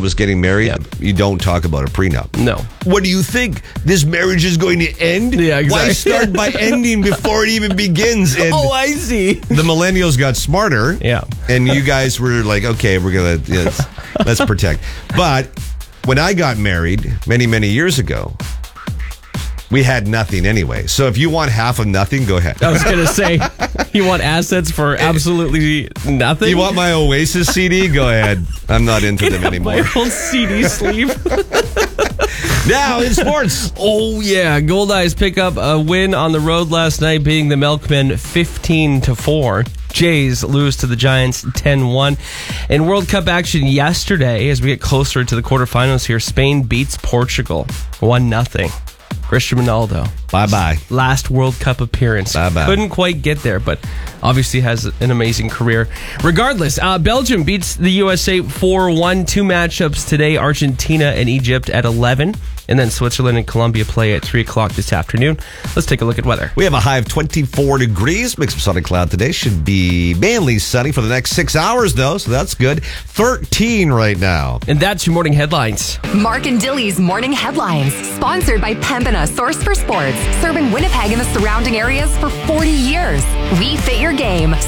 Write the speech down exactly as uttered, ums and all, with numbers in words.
was getting married, Yeah. you don't talk about a prenup. No. What do you think? This marriage is going to end? Yeah, exactly. Why start by ending before it even begins? And Oh, I see. the millennials got smarter. Yeah. And you guys were like, okay, we're going to, yes, let's protect. But when I got married many, many years ago, we had nothing anyway. So if you want half of nothing, go ahead. I was going to say, you want assets for absolutely nothing? You want my Oasis C D? Go ahead. I'm not into them anymore. My old C D sleeve. Now in sports. Oh, yeah. Gold Eyes pick up a win on the road last night, beating the Milkmen fifteen to four. Jays lose to the Giants ten one. In World Cup action yesterday, as we get closer to the quarterfinals here, Spain beats Portugal one nothing. Cristiano Ronaldo. Bye-bye. Last World Cup appearance. Bye-bye. Couldn't quite get there, but obviously has an amazing career. Regardless, uh, Belgium beats the U S A four one. Two matchups today, Argentina and Egypt at eleven. And then Switzerland and Colombia play at three o'clock this afternoon. Let's take a look at weather. We have a high of twenty-four degrees. Mix of sun and cloud today. Should be mainly sunny for the next six hours, though, so that's good. thirteen right now. And that's your morning headlines. Mark and Dilly's Morning Headlines, sponsored by Pembina Source for Sports, serving Winnipeg and the surrounding areas for forty years. We fit your game.